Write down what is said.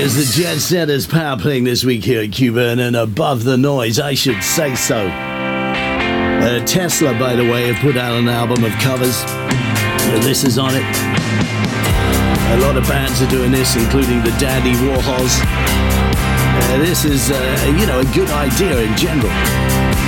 Yes, the Jet Setters power playing this week here at Cuban and Above the Noise, I should say so. Tesla, by the way, have put out an album of covers. This is on it. A lot of bands are doing this, including the Dandy Warhols. This is, a good idea in general.